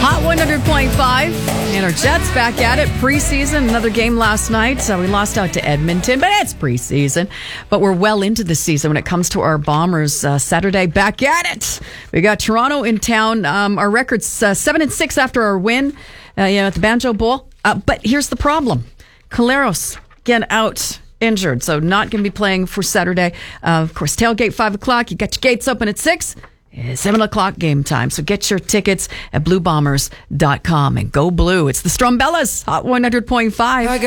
Hot 100.5. And our Jets back at it. Preseason. Another game last night. So we lost out to Edmonton, but it's preseason. But we're well into the season when it comes to our Bombers. Saturday, back at it. We got Toronto in town. Our record's 7-6 after our win at the Banjo Bowl. But here's the problem. Collaros, again, out. Injured, so not going to be playing for Saturday. Of course, tailgate 5 o'clock. You got your gates open at 6. It's 7 o'clock game time. So get your tickets at bluebombers.com and go blue. It's the Strumbellas, Hot 100.5.